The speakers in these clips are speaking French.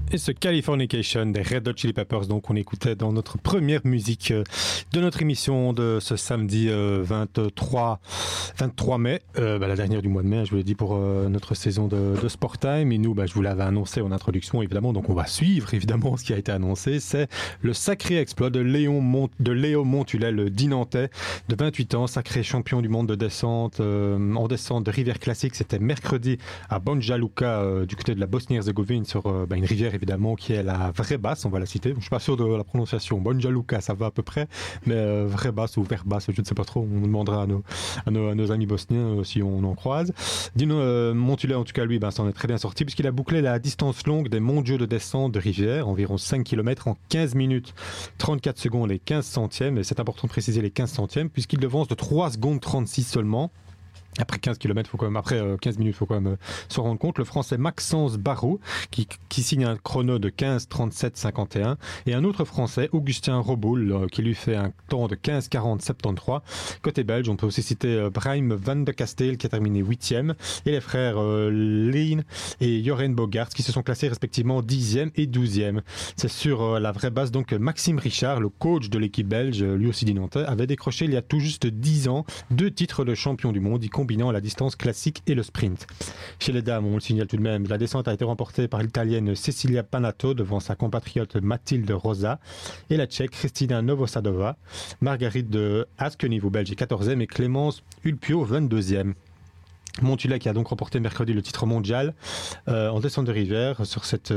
Et ce Californication des Red Hot Chili Peppers, donc on écoutait dans notre première musique de notre émission de ce samedi 23 mai, la dernière du mois de mai, je vous l'ai dit pour notre saison de Sport Time. Et nous, je vous l'avais annoncé en introduction évidemment, donc on va suivre évidemment ce qui a été annoncé. C'est le sacré exploit de Léo Montulet, le Dinantais de 28 ans, sacré champion du monde de descente en descente de rivière classique. C'était mercredi à Banja Luka du côté de la Bosnie-Herzégovine sur une rivière évidemment qui est la vraie basse, on va la citer. Je suis pas sûr de la prononciation. Banja Luka, ça va à peu près, mais vraie basse ou vert basse, je ne sais pas trop. On demandera à nos amis bosniens si on en croise. Dino Montulet, en tout cas, lui, s'en est très bien sorti puisqu'il a bouclé la distance longue des mondiaux de descente de rivière, environ 5 km en 15 minutes, 34 secondes et 15 centièmes. Et c'est important de préciser les 15 centièmes puisqu'il devance de 3 secondes 36 seulement. Après 15 minutes, il faut quand même se rendre compte. Le Français Maxence Barrault, qui signe un chrono de 15:37:51, et un autre Français, Augustin Roboul, qui lui fait un temps de 15:40:73. Côté belge, on peut aussi citer Brahim van de Kastel, qui a terminé 8e, et les frères Leen et Joren Bogaerts, qui se sont classés respectivement 10e et 12e. C'est sur la vraie base, donc Maxime Richard, le coach de l'équipe belge, lui aussi dinantais, avait décroché il y a tout juste 10 ans 2 titres de champion du monde, combinant la distance classique et le sprint. Chez les dames, on le signale tout de même, la descente a été remportée par l'Italienne Cecilia Panato devant sa compatriote Mathilde Rosa et la Tchèque Kristina Novosadova. Marguerite de Aske, niveau belge, est 14e et Clémence Ulpio 22e. Montulet qui a donc remporté mercredi le titre mondial en descente de rivière sur cette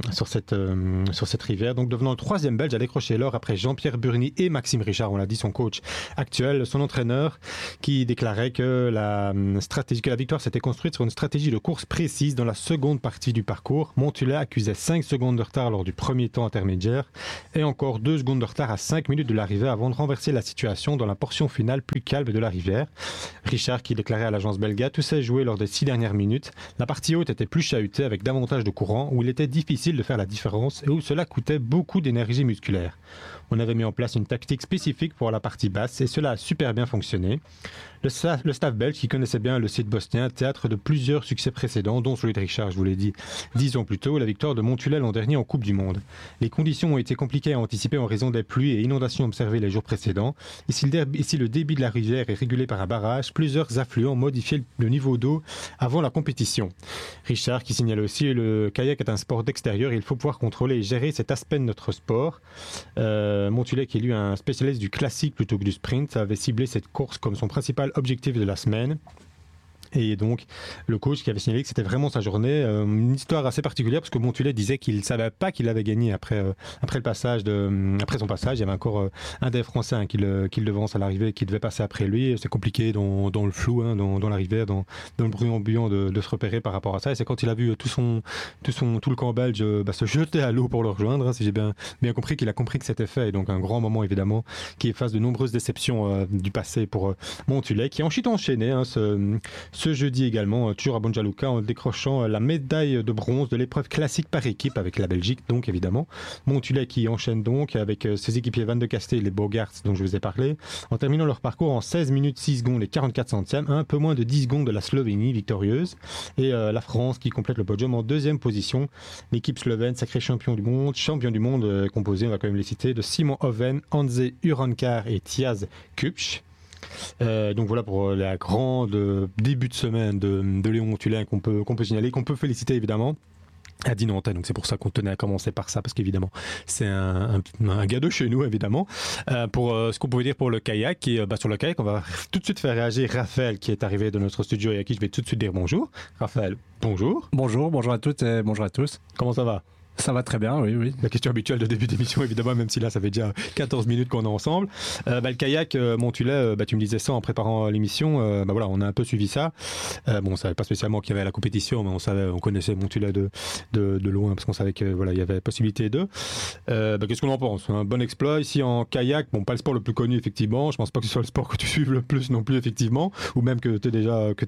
rivière, donc devenant le 3e belge à décrocher l'or après Jean-Pierre Burny et Maxime Richard, on l'a dit, son coach actuel, son entraîneur, qui déclarait que la victoire s'était construite sur une stratégie de course précise dans la seconde partie du parcours. Montulet accusait 5 secondes de retard lors du premier temps intermédiaire et encore 2 secondes de retard à 5 minutes de l'arrivée avant de renverser la situation dans la portion finale plus calme de la rivière. Richard qui déclarait à l'agence Belga: tout s'est joué lors des 6 dernières minutes. La partie haute était plus chahutée avec davantage de courant, où il était difficile de faire la différence et où cela coûtait beaucoup d'énergie musculaire. On avait mis en place une tactique spécifique pour la partie basse et cela a super bien fonctionné. Le staff belge, qui connaissait bien le site bosnien, théâtre de plusieurs succès précédents, dont celui de Richard, je vous l'ai dit 10 ans plus tôt, la victoire de Montulet l'an dernier en Coupe du Monde. Les conditions ont été compliquées à anticiper en raison des pluies et inondations observées les jours précédents. Ici, le débit de la rivière est régulé par un barrage, plusieurs affluents modifiaient le niveau d'eau avant la compétition. Richard, qui signale aussi: le kayak est un sport d'extérieur et il faut pouvoir contrôler et gérer cet aspect de notre sport. Montulet, qui est lui un spécialiste du classique plutôt que du sprint, avait ciblé cette course comme son principal objectif de la semaine. Et donc, le coach qui avait signalé que c'était vraiment sa journée, une histoire assez particulière parce que Montulet disait qu'il ne savait pas qu'il avait gagné après son passage. Il y avait encore un des Français qui le devance à l'arrivée, qui devait passer après lui. C'est compliqué dans le flou, dans la rivière, dans le bruit ambiant de se repérer par rapport à ça. Et c'est quand il a vu tout le camp belge se jeter à l'eau pour le rejoindre, si j'ai bien compris, qu'il a compris que c'était fait. Et donc un grand moment évidemment qui efface de nombreuses déceptions du passé pour Montulet, qui a ensuite enchaîné ce jeudi également, toujours à Banja Luka, en décrochant la médaille de bronze de l'épreuve classique par équipe avec la Belgique, donc évidemment. Montulet qui enchaîne donc avec ses équipiers Van de Kastel et les Bogaerts dont je vous ai parlé, en terminant leur parcours en 16 minutes 6 secondes et 44 centièmes, un peu moins de 10 secondes de la Slovénie victorieuse. Et la France qui complète le podium en 2e position. L'équipe slovène, sacré champion du monde, composée, on va quand même les citer, de Simon Oven, Hanze Urankar et Thiaz Kupch. Donc voilà pour la grande début de semaine de Léon Montulet qu'on peut signaler, qu'on peut féliciter évidemment à Dinantais. Donc c'est pour ça qu'on tenait à commencer par ça, parce qu'évidemment c'est un gars de chez nous évidemment. Pour ce qu'on pouvait dire pour le kayak, et sur le kayak on va tout de suite faire réagir Raphaël qui est arrivé de notre studio et à qui je vais tout de suite dire bonjour. Raphaël, bonjour. Bonjour à toutes et bonjour à tous. Comment ça va? Ça va très bien, oui. La question habituelle de début d'émission, évidemment, même si là, ça fait déjà 14 minutes qu'on est ensemble. Le kayak, Montulet, tu me disais ça en préparant l'émission. On a un peu suivi ça. On savait pas spécialement qu'il y avait la compétition, mais on connaissait Montulet de loin, parce qu'on savait que il y avait possibilité d'eux. Qu'est-ce qu'on en pense? Un bon exploit ici en kayak. Bon, pas le sport le plus connu, effectivement. Je pense pas que ce soit le sport que tu suives le plus non plus, effectivement, ou même que t'aies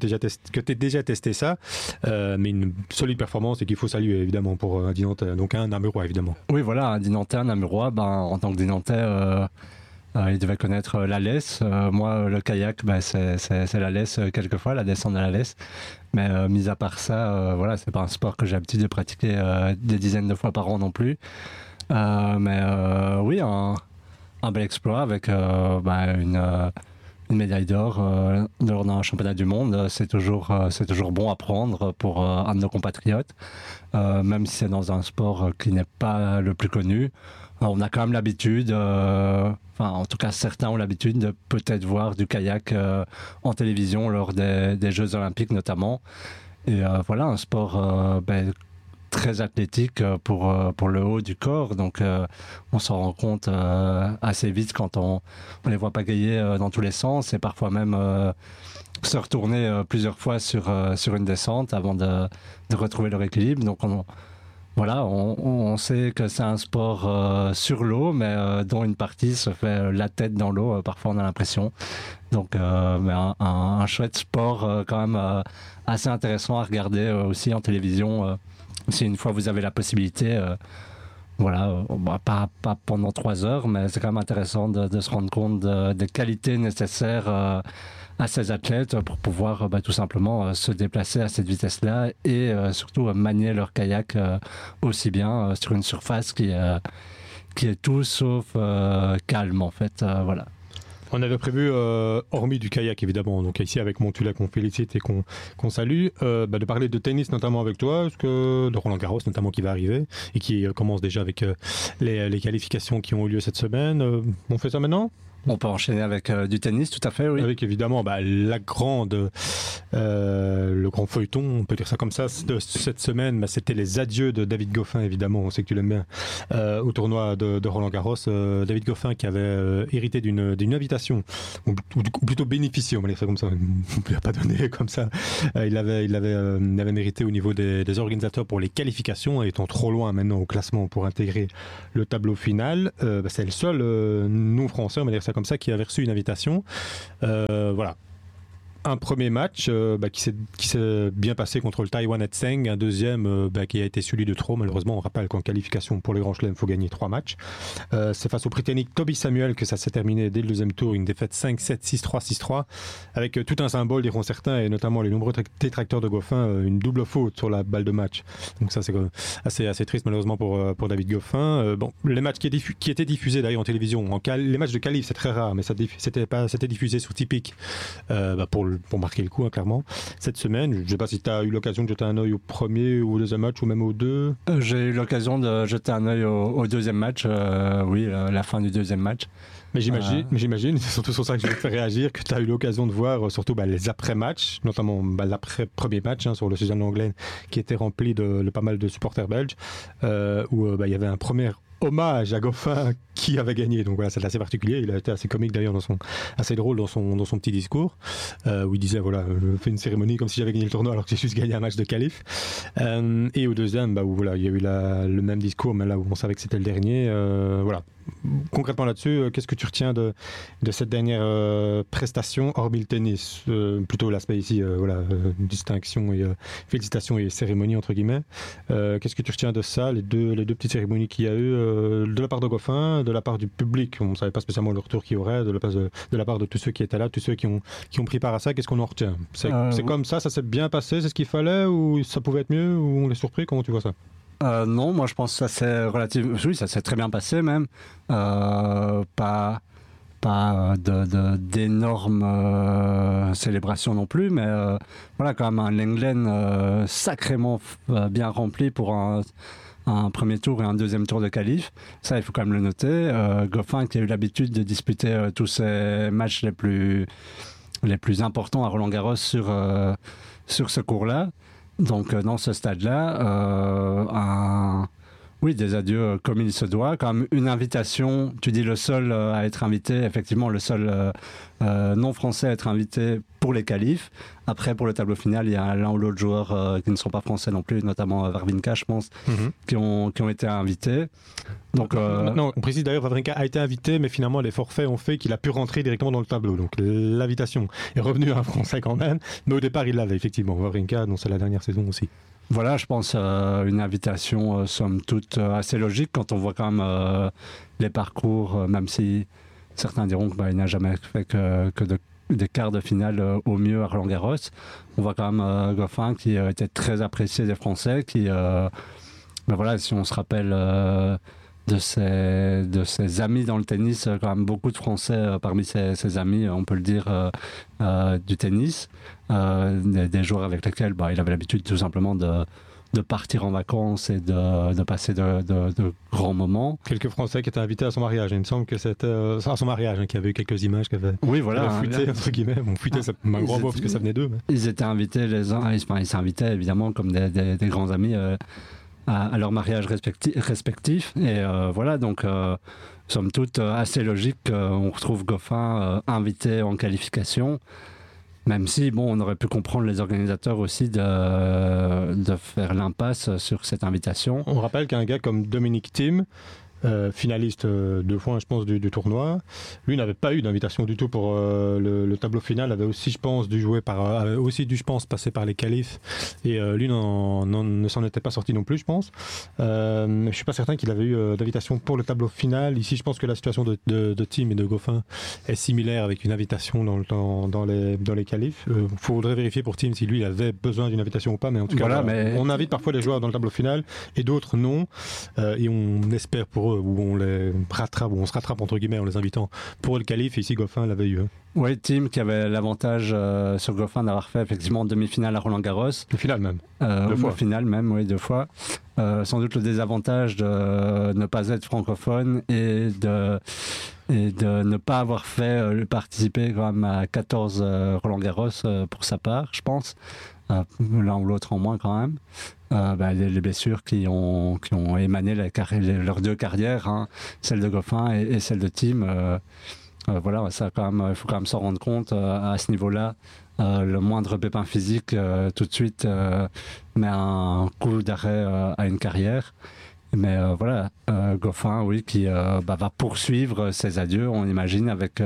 déjà testé ça. Mais une solide performance et qu'il faut saluer, évidemment, pour Dinantais. Donc un Namurois, évidemment. Oui, voilà, un Dinantais, un Namurois. En tant que Dinantais, Il devait connaître la laisse. Moi, le kayak, c'est la laisse quelquefois, la descente de la laisse. Mais mis à part ça, voilà, c'est pas un sport que j'ai l'habitude de pratiquer des dizaines de fois par an non plus. Oui, un bel exploit avec une médaille d'or lors d'un championnat du monde. C'est toujours bon à prendre pour un de nos compatriotes, même si c'est dans un sport qui n'est pas le plus connu. On a quand même l'habitude, en tout cas certains ont l'habitude de peut-être voir du kayak en télévision lors des Jeux Olympiques notamment. Et voilà, un sport très athlétique pour le haut du corps, donc on s'en rend compte assez vite quand on les voit pagayer dans tous les sens et parfois même se retourner plusieurs fois sur une descente avant de retrouver leur équilibre. Donc on sait que c'est un sport sur l'eau, mais dont une partie se fait la tête dans l'eau, parfois on a l'impression. Donc un chouette sport quand même assez intéressant à regarder aussi en télévision. Si une fois vous avez la possibilité, pas pendant 3 heures, mais c'est quand même intéressant de se rendre compte des qualités nécessaires à ces athlètes pour pouvoir tout simplement se déplacer à cette vitesse-là et surtout manier leur kayak aussi bien sur une surface qui est tout sauf calme en fait. Voilà. On avait prévu, hormis du kayak évidemment, donc ici avec Montula qu'on félicite et qu'on salue, de parler de tennis notamment avec toi, de Roland Garros notamment qui va arriver et qui commence déjà avec les qualifications qui ont eu lieu cette semaine. On fait ça maintenant ? On peut enchaîner avec du tennis, tout à fait, oui. Avec évidemment le grand feuilleton, on peut dire ça comme ça, de cette semaine, c'était les adieux de David Goffin, évidemment, on sait que tu l'aimes bien, au tournoi de Roland Garros. David Goffin qui avait hérité d'une invitation, ou plutôt bénéficié, on va dire ça comme ça, on ne lui a pas donné comme ça. Il avait mérité au niveau des organisateurs pour les qualifications, étant trop loin maintenant au classement pour intégrer le tableau final. C'est le seul non-français, on va dire ça comme ça, qui avait reçu une invitation. Voilà. Un premier match qui s'est bien passé contre le Taïwan Tseng, un deuxième qui a été celui de trop. Malheureusement, on rappelle qu'en qualification pour les Grands Chelems, il faut gagner 3 matchs. C'est face au Britannique Toby Samuel que ça s'est terminé dès le deuxième tour, une défaite 5-7, 6-3, 6-3, avec tout un symbole, diront certains, et notamment les nombreux détracteurs de Goffin, une double faute sur la balle de match. Donc ça, c'est assez triste malheureusement pour David Goffin. Les matchs qui étaient diffusés d'ailleurs en télévision, les matchs de qualif, c'est très rare, mais c'était diffusé sur Tipeee pour marquer le coup, clairement. Cette semaine, je ne sais pas si tu as eu l'occasion de jeter un œil au premier ou au deuxième match, ou même aux deux. J'ai eu l'occasion de jeter un œil au deuxième match, la fin du deuxième match. Mais j'imagine, c'est surtout sur ça que je vais te faire réagir, que tu as eu l'occasion de voir surtout les après-matchs, notamment l'après-premier match sur le Suzanne Lenglen, qui était rempli de pas mal de supporters belges, où il y avait un premier hommage à Goffin qui avait gagné. Donc voilà, c'est assez particulier. Il a été assez comique d'ailleurs, assez drôle dans son petit discours, où il disait voilà, je fais une cérémonie comme si j'avais gagné le tournoi alors que j'ai juste gagné un match de qualif. Et au deuxième, où voilà, il y a eu le même discours, mais là où on savait que c'était le dernier. Voilà. Concrètement là-dessus, qu'est-ce que tu retiens de cette dernière prestation, hormis le tennis, plutôt l'aspect ici, distinction et félicitations et cérémonie entre guillemets. Qu'est-ce que tu retiens de ça, les deux petites cérémonies qu'il y a eu de la part de Goffin, de la part du public, on ne savait pas spécialement le retour qu'il y aurait, de la part de tous ceux qui étaient là, tous ceux qui ont pris part à ça, qu'est-ce qu'on en retient? C'est comme ça s'est bien passé, c'est ce qu'il fallait, ou ça pouvait être mieux, ou on est surpris? Comment tu vois ça? Non, moi je pense que ça s'est très bien passé même. Pas d'énormes célébrations non plus, mais voilà, quand même un Lenglen sacrément bien rempli pour un premier tour et un deuxième tour de qualif. Ça, il faut quand même le noter. Goffin qui a eu l'habitude de disputer tous ses matchs les plus importants à Roland-Garros sur ce cours-là. Donc dans ce stade-là, des adieux comme il se doit. Quand même une invitation, tu dis le seul à être invité, effectivement le seul non français à être invité pour les qualifs. Après pour le tableau final, il y a l'un ou l'autre joueur qui ne sont pas français non plus, notamment Wawrinka je pense, qui ont été invités. Donc, non, on précise d'ailleurs, Wawrinka a été invité, mais finalement les forfaits ont fait qu'il a pu rentrer directement dans le tableau. Donc l'invitation est revenue à un Français quand même, mais au départ il l'avait effectivement. Wawrinka, c'est la dernière saison aussi. Voilà, je pense une invitation somme toute assez logique quand on voit quand même les parcours, même si certains diront qu'il n'a jamais fait que des quarts de finale au mieux à Roland-Garros. On voit quand même Goffin qui était très apprécié des Français, qui, voilà, si on se rappelle de ses amis dans le tennis, quand même beaucoup de Français parmi ses amis, on peut le dire, du tennis, des joueurs avec lesquels il avait l'habitude tout simplement de partir en vacances et de passer de grands moments. Quelques Français qui étaient invités à son mariage. Il me semble que c'était à son mariage qu'il y avait eu quelques images qui avaient fuité, entre guillemets. Bon, fuité, c'est un grand mot parce que ça venait d'eux. Mais... Ils étaient invités les uns, ils s'invitaient évidemment comme des grands amis à leur mariage respectif. Et voilà, donc somme toute assez logique qu'on retrouve Goffin invité en qualification. Même si, on aurait pu comprendre les organisateurs aussi de faire l'impasse sur cette invitation. On rappelle qu'un gars comme Dominic Thiem, finaliste 2 fois, je pense, du tournoi, lui n'avait pas eu d'invitation du tout pour le tableau final. Avait aussi, je pense, passer par les qualifs. Et lui ne s'en était pas sorti non plus, je pense. Je suis pas certain qu'il avait eu d'invitation pour le tableau final. Ici, je pense que la situation de Thiem et de Goffin est similaire, avec une invitation dans les qualifs. Faudrait vérifier pour Thiem si lui il avait besoin d'une invitation ou pas, mais en tout cas, on invite parfois les joueurs dans le tableau final et d'autres non. Et on espère pour eux, où on les rattrape, où on se rattrape entre guillemets en les invitant pour le qualif. Et ici, Goffin l'avait eu. Oui, Thiem qui avait l'avantage sur Goffin d'avoir fait effectivement demi-finale à Roland-Garros. Le final même. 2 fois. Le final même, oui, 2 fois. Sans doute le désavantage de ne pas être francophone et de ne pas avoir fait participer quand même à 14 Roland-Garros pour sa part, je pense. L'un ou l'autre en moins quand même. Les blessures qui ont émané leurs 2 carrières, hein, celle de Goffin et celle de Thiem. Voilà, ça il faut quand même s'en rendre compte à ce niveau-là. Le moindre pépin physique tout de suite met un coup d'arrêt à une carrière. Mais voilà, Goffin, oui, qui va poursuivre ses adieux, on imagine, avec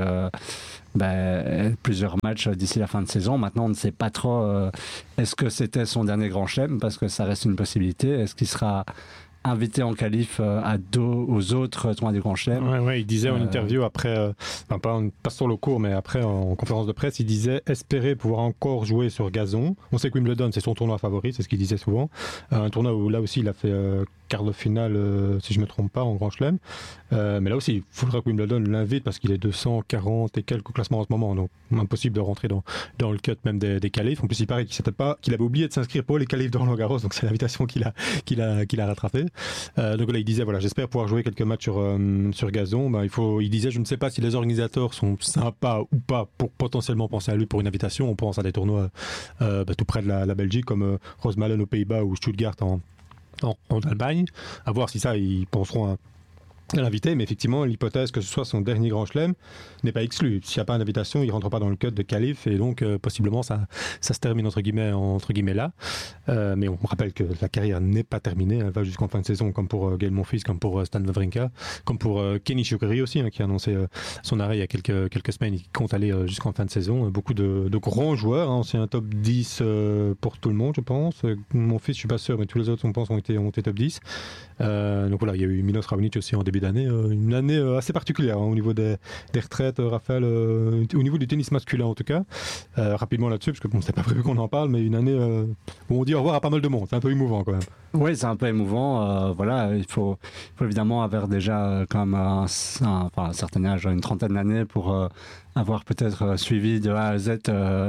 plusieurs matchs d'ici la fin de saison. Maintenant, on ne sait pas trop est-ce que c'était son dernier grand chelem, parce que ça reste une possibilité. Est-ce qu'il sera invité en qualif aux autres tournois du Grand Chelem. Ouais, il disait en interview après, pas sur le court, mais après en conférence de presse, il disait espérer pouvoir encore jouer sur gazon. On sait que Wimbledon, c'est son tournoi favori, c'est ce qu'il disait souvent. Un tournoi où là aussi il a fait quart de finale, si je ne me trompe pas, en Grand Chelem. Mais là aussi, il faudra que Wimbledon l'invite parce qu'il est 240 et quelques classements en ce moment, donc impossible de rentrer dans le cut même des qualifs. En plus, il paraît qu'il avait oublié de s'inscrire pour les qualifs de Roland Garros, donc c'est l'invitation qu'il a rattrapé. Donc là, il disait voilà, j'espère pouvoir jouer quelques matchs sur gazon. Il disait, je ne sais pas si les organisateurs sont sympas ou pas pour potentiellement penser à lui pour une invitation. On pense à des tournois tout près de la Belgique, comme Rosmalen aux Pays-Bas ou Stuttgart en Allemagne. À voir si ça, ils penseront à l'inviter, mais effectivement, l'hypothèse que ce soit son dernier Grand Chelem n'est pas exclue. S'il n'y a pas d'invitation, il ne rentre pas dans le cut de qualif, et donc possiblement ça se termine entre guillemets là. Mais on rappelle que la carrière n'est pas terminée, elle va jusqu'en fin de saison, comme pour Gaël Monfils, comme pour Stan Wawrinka, comme pour Kenny Shokeri aussi, qui a annoncé son arrêt il y a quelques semaines, il compte aller jusqu'en fin de saison. Beaucoup de grands joueurs, c'est un top 10 pour tout le monde, je pense. Monfils, je ne suis pas sûr, mais tous les autres, on pense, ont été top 10. Donc voilà, il y a eu Milos Raonic aussi en début d'année, une année assez particulière au niveau des retraites, Raphaël, au niveau du tennis masculin en tout cas. Rapidement là-dessus, parce que c'était pas prévu qu'on en parle, mais une année où on dit au revoir à pas mal de monde, c'est un peu émouvant quand même. Oui, c'est un peu émouvant. Voilà, il faut évidemment avoir déjà quand même un certain âge, une trentaine d'années pour avoir peut-être suivi de A à Z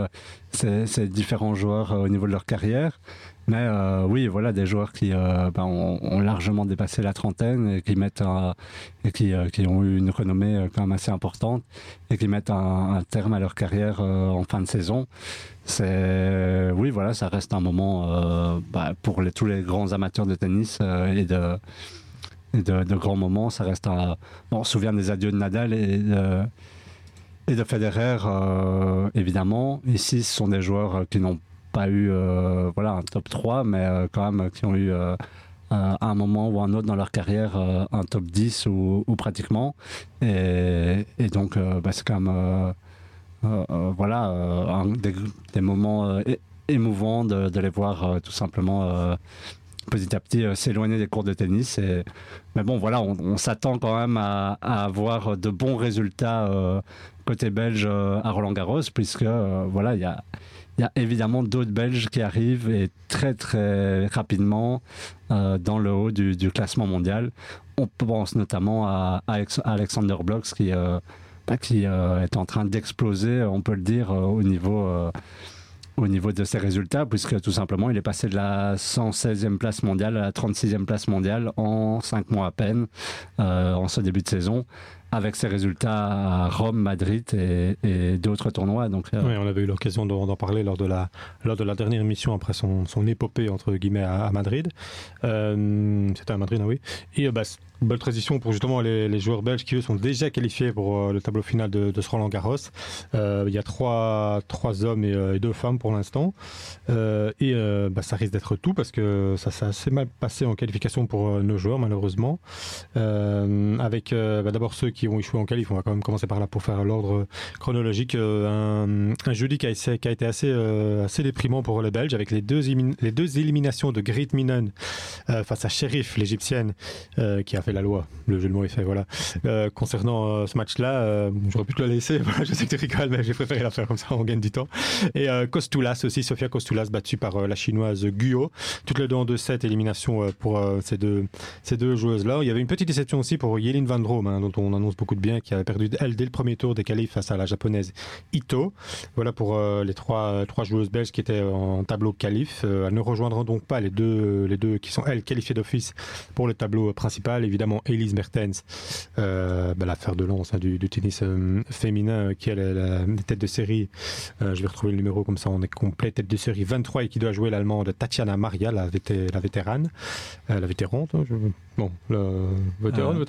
ces différents joueurs au niveau de leur carrière. Mais oui, voilà, des joueurs qui ont largement dépassé la trentaine et qui ont eu une renommée quand même assez importante et qui mettent un terme à leur carrière en fin de saison. Oui, voilà, ça reste un moment pour tous les grands amateurs de tennis et de grands moments. Ça reste on se souvient des adieux de Nadal et de Federer, évidemment. Ici, ce sont des joueurs qui n'ont pas eu un top 3, mais quand même qui ont eu à un moment ou un autre dans leur carrière un top 10 ou pratiquement. Et donc, c'est quand même des moments émouvants de les voir tout simplement petit à petit s'éloigner des cours de tennis. Mais bon, voilà, on s'attend quand même à avoir de bons résultats côté belge à Roland-Garros, puisque voilà, il y a évidemment d'autres Belges qui arrivent et très très rapidement dans le haut du classement mondial. On pense notamment à Alexander Blocks qui est en train d'exploser, on peut le dire, au niveau de ses résultats, puisque tout simplement il est passé de la 116e place mondiale à la 36e place mondiale en 5 mois à peine, en ce début de saison, avec ses résultats à Rome, Madrid et d'autres tournois. Donc, Oui, on avait eu l'occasion d'en parler lors de la dernière émission après son épopée entre guillemets à Madrid. C'était à Madrid, oui. Et belle transition pour justement les joueurs belges qui eux sont déjà qualifiés pour le tableau final de ce Roland-Garros. Il y a trois hommes et 2 femmes pour l'instant. Ça risque d'être tout parce que ça s'est assez mal passé en qualification pour nos joueurs malheureusement. Avec d'abord ceux qui ont échoué en qualif, on va quand même commencer par là pour faire l'ordre chronologique. Un jeudi qui a été assez déprimant pour les Belges avec les deux éliminations de Greet Minen face à Sheriff, l'égyptienne, qui a fait la loi. Le jeu de mots est fait, voilà. Concernant ce match-là, j'aurais pu te le laisser. Voilà, je sais que tu rigoles, mais j'ai préféré la faire comme ça, on gagne du temps. Et Kostoulas aussi, Sofia Kostoulas battue par la chinoise Guo. Toutes les deux en 2-7 éliminations pour ces deux joueuses-là. Il y avait une petite déception aussi pour Yelin Van Drome, dont on annonce beaucoup de bien, qui avait perdu elle dès le premier tour des qualifs face à la japonaise Ito. Voilà pour les trois joueuses belges qui étaient en tableau qualif. Elles ne rejoindront donc pas les deux qui sont elles qualifiées d'office pour le tableau principal. Évidemment, Elise Mertens, l'affaire de lance du tennis féminin, qui est la tête de série. Je vais retrouver le numéro comme ça, on est complet. Tête de série 23 et qui doit jouer l'allemande Tatiana Maria, la vétérane. La vétérante, bon, la vétérante,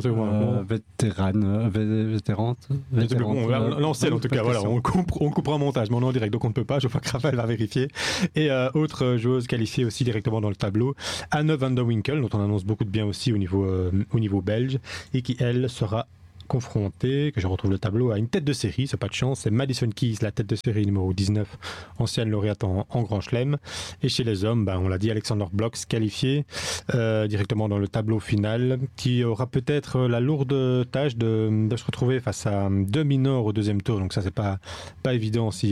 vétérante. L'ancienne en tout cas, voilà, on coupera un montage, mais on est en direct, donc on ne peut pas. Je vois que Raphaël va vérifier. Et autre joueuse qualifiée aussi directement dans le tableau, Anne van der Winkel, dont on annonce beaucoup de bien aussi au niveau belge, et qui elle sera confronté, que je retrouve le tableau, à une tête de série, c'est pas de chance, c'est Madison Keys, la tête de série numéro 19, ancienne lauréate en Grand Chelem. Et chez les hommes, on l'a dit, Alexander Blocks qualifié directement dans le tableau final, qui aura peut-être la lourde tâche de se retrouver face à 2 mineurs au deuxième tour, donc ça c'est pas évident s'il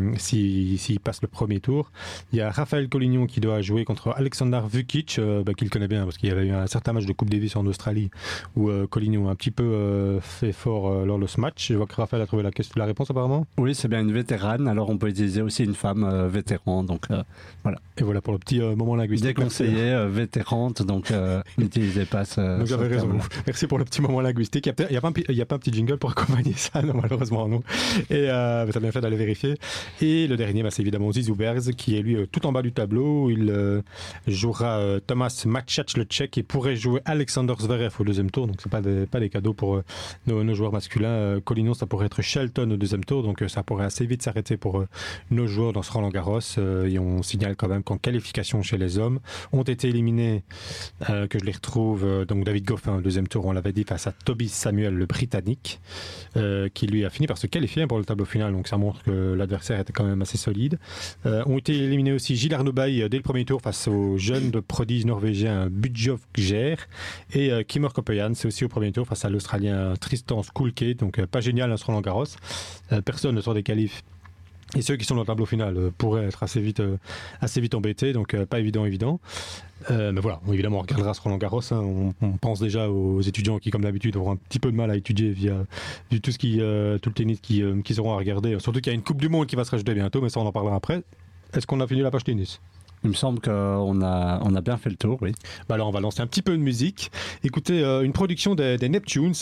passe le premier tour. Il y a Raphaël Collignon qui doit jouer contre Alexander Vukic, qu'il connaît bien parce qu'il y avait eu un certain match de Coupe Davis en Australie où Collignon a un petit peu fait fort lors de ce match. Je vois que Raphaël a trouvé la réponse apparemment. Oui, c'est bien une vétérane, alors on peut utiliser aussi une femme vétéran, donc voilà. Et voilà pour le petit moment linguistique. Déconseillé, vétérante, donc n'utilisez pas ce... Donc j'avais raison. Merci pour le petit moment linguistique. Il n'y a pas un petit jingle pour accompagner ça, non, malheureusement non. Et t'as bien fait d'aller vérifier. Et le dernier, c'est évidemment Zizou Berz, qui est lui tout en bas du tableau. Il jouera Thomas Machac, le Tchèque, et pourrait jouer Alexander Zverev au deuxième tour, donc c'est pas des cadeaux pour nos joueurs masculins. Collignon, ça pourrait être Shelton au deuxième tour, donc ça pourrait assez vite s'arrêter pour nos joueurs dans ce Roland-Garros. Et on signale quand même qu'en qualification chez les hommes ont été éliminés, que je les retrouve, donc David Goffin au deuxième tour, on l'avait dit, face à Toby Samuel, le Britannique, qui lui a fini par se qualifier pour le tableau final, donc ça montre que l'adversaire était quand même assez solide. Ont été éliminés aussi Gilles Arnaud-Baye dès le premier tour face au jeune de prodige norvégien Budjov Gjer, et Kimmer Kopeyan, c'est aussi au premier tour face à l'Australien Tristan Skulke, donc pas génial ce Roland-Garros. Personne ne sort des qualifs. Et ceux qui sont dans le tableau final pourraient être assez vite embêtés, donc pas évident. Mais voilà, évidemment on regardera ce Roland-Garros, on pense déjà aux étudiants qui comme d'habitude auront un petit peu de mal à étudier via tout le tennis qu'ils auront à regarder, surtout qu'il y a une Coupe du Monde qui va se rajouter bientôt, mais ça on en parlera après. Est-ce qu'on a fini la page tennis ? Il me semble qu'on a bien fait le tour, oui. Alors on va lancer un petit peu de musique. Écoutez, une production des Neptunes,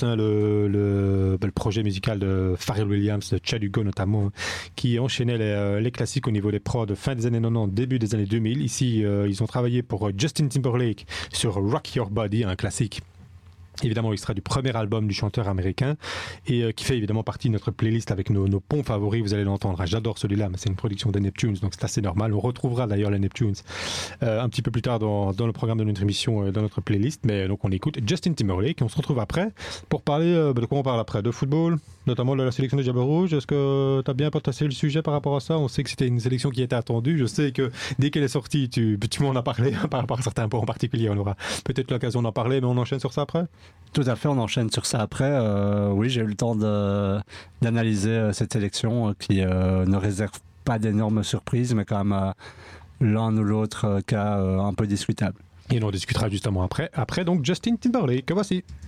le projet musical de Pharrell Williams, de Chad Hugo notamment, qui enchaînait les classiques au niveau des prods de fin des années 90, début des années 2000. Ici, ils ont travaillé pour Justin Timberlake sur Rock Your Body, un classique évidemment extrait du premier album du chanteur américain et qui fait évidemment partie de notre playlist avec nos ponts favoris, vous allez l'entendre. J'adore celui-là, mais c'est une production de Neptunes, donc c'est assez normal. On retrouvera d'ailleurs les Neptunes un petit peu plus tard dans le programme de notre émission, dans notre playlist, mais donc on écoute Justin Timberlake et on se retrouve après pour parler de quoi on parle après, de football, notamment de la sélection des Diables Rouges. Est-ce que tu as bien potassé le sujet par rapport à ça? On sait que c'était une sélection qui était attendue, je sais que dès qu'elle est sortie, tu m'en as parlé par rapport à certains points en particulier, on aura peut-être l'occasion d'en parler, mais on enchaîne sur ça après. Tout à fait, on enchaîne sur ça après. Oui, j'ai eu le temps d'analyser cette sélection qui ne réserve pas d'énormes surprises, mais quand même l'un ou l'autre cas un peu discutable. Et on en discutera justement après donc Justin Timberlake, que voici.